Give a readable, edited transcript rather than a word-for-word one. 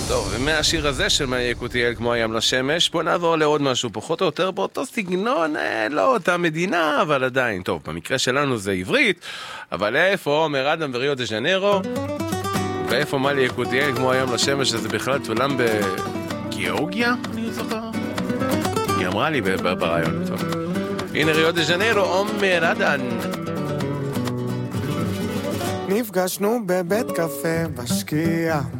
טוב, ומהשיר הזה של מאיה יקותיאל כמו הים לשמש, בוא נעבור לעוד משהו פחות או יותר באותו סגנון, לא אותה מדינה, אבל עדיין. טוב, במקרה שלנו זה עברית, אבל איפה עומר אדם וריו דה ז'נרו, ואיפה מאיה יקותיאל כמו הים לשמש, שזה בכלל תולם בגיאורגיה, אני זוכר? היא אמרה לי ברעיון, טוב. הנה ריו דה ז'נרו, עומר אדם. נפגשנו בבית קפה בשקיעה